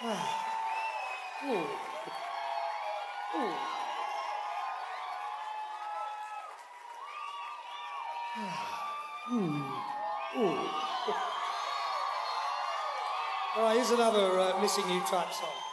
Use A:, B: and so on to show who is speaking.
A: Ooh. Ooh. Ooh. All right, here's another Missing You type song.